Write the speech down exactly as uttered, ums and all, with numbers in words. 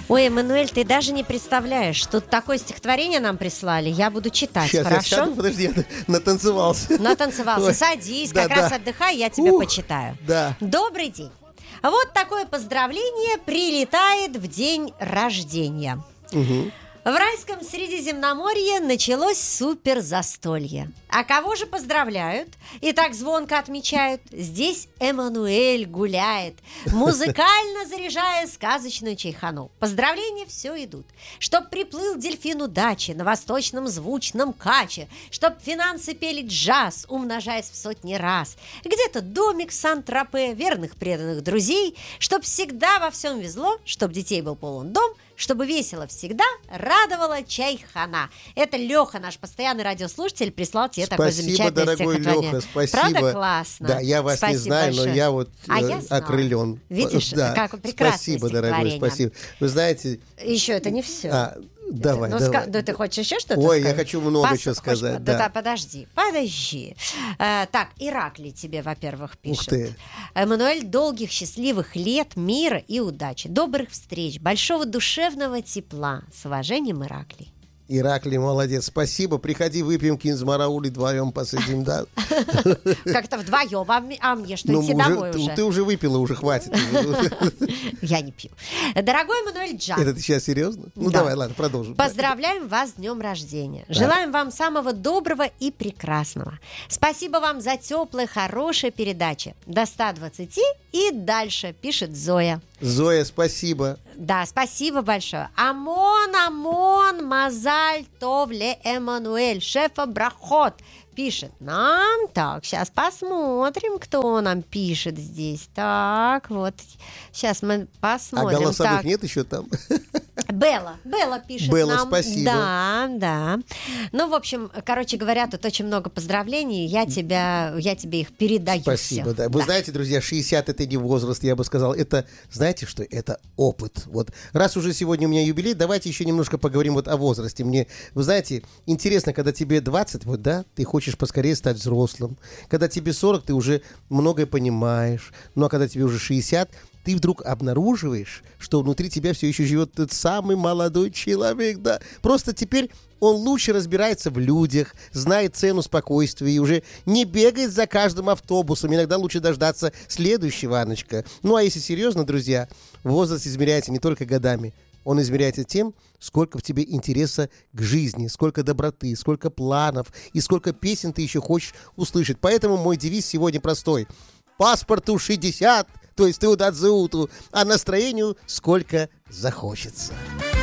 Ой, Эммануэль, ты даже не представляешь, тут такое стихотворение нам прислали. Я буду читать, Сейчас, хорошо? я сяду, подожди, я натанцевался. Натанцевался. Ой. Садись, Да, как да. раз отдыхай, я тебе Ух, почитаю. да. Добрый день. Вот такое поздравление прилетает в день рождения. Угу. В райском Средиземноморье началось супер застолье. А кого же поздравляют и так звонко отмечают? Здесь Эммануэль гуляет, музыкально заряжая сказочную чайхану. Поздравления все идут. Чтоб приплыл дельфин удачи на восточном звучном каче, чтоб финансы пели джаз, умножаясь в сотни раз. Где-то домик в Сан-Тропе, верных преданных друзей, чтоб всегда во всем везло, чтоб детей был полон дом, чтобы весело всегда радовала чайхана. Это Леха, наш постоянный радиослушатель, прислал тебе такое замечательное дорогой стихотворение. Леха, спасибо. Правда классно? Да, я вас Спасибо не знаю, большое. но я вот а э, я знала. окрылен. Видишь, Да. как прекрасное Спасибо, дорогой, стихотворение. спасибо. Вы знаете... Еще это не все. А, давай, ну, давай. ска- да ты хочешь еще что-то Ой, сказать? я хочу много Пос- чего сказать, хочешь- да. да, подожди, подожди. Э, так, Ираклий тебе, во-первых, пишет. Ух ты. Эммануэль, долгих счастливых лет, мира и удачи, добрых встреч, большого душевного тепла. С уважением, Ираклий. Ираклий, молодец, спасибо. Приходи, выпьем кинзмараули, вдвоем посидим, да? Как-то вдвоем, а мне, а мне что, Ну, идти уже- домой ты, уже? ты уже выпила, уже хватит. Я не пью. Дорогой Эммануэль Джан, Это ты сейчас серьезно? Ну, Да. давай, ладно, продолжим. поздравляем вас с днем рождения. Желаем вам самого доброго и прекрасного. Спасибо вам за теплые, хорошие передачи. До ста двадцати и дальше, пишет Зоя. Зоя, спасибо. Да, спасибо большое. Амон, амон, мазаль товле Эммануэль, шефа брахот, пишет нам. Так, сейчас посмотрим, кто нам пишет здесь. Так, вот, сейчас мы А посмотрим. голосовых Так, нет еще там? Белла, Белла пишет Белла, нам. спасибо. Да, да. Ну, в общем, короче говоря, тут очень много поздравлений. Я тебя, я тебе их передаю. Спасибо, все. да. Вы знаете, друзья, шестьдесят это не возраст, я бы сказал. Это, знаете что, это опыт. Вот. Раз уже сегодня у меня юбилей, давайте еще немножко поговорим вот о возрасте. Мне, вы знаете, интересно, когда тебе двадцать, вот, да, ты хочешь поскорее стать взрослым. Когда тебе сорок, ты уже многое понимаешь. Ну, а когда тебе уже шестьдесят, ты вдруг обнаруживаешь, что внутри тебя все еще живет тот самый молодой человек, да. Просто теперь он лучше разбирается в людях, знает цену спокойствия и уже не бегает за каждым автобусом. Иногда лучше дождаться следующего, Анночка. Ну, а если серьезно, друзья, возраст измеряется не только годами. Он измеряется тем, сколько в тебе интереса к жизни, сколько доброты, сколько планов и сколько песен ты еще хочешь услышать. Поэтому мой девиз сегодня простой. Паспорту шестьдесят, то есть ты удат зауту, а настроению сколько захочется.